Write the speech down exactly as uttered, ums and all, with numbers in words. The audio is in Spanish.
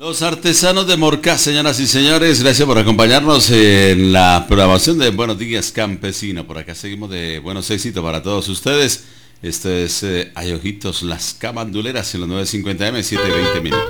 Los artesanos de Morcá, señoras y señores, gracias por acompañarnos en la programación de Buenos Días Campesino. Por acá seguimos de buenos éxitos para todos ustedes. Esto es eh, Hay Ojitos, las camanduleras en los nueve cincuenta eme, siete veinte minutos.